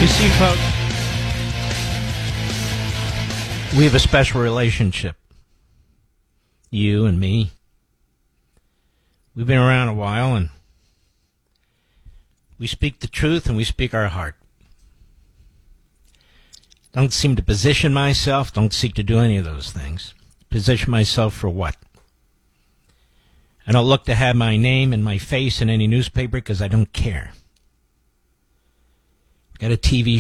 You see, folks, we have a special relationship. You and me. We've been around a while, and we speak the truth and we speak our heart. Don't seem to position myself, don't seek to do any of those things. Position myself for what? I don't look to have my name and my face in any newspaper because I don't care. Got a TV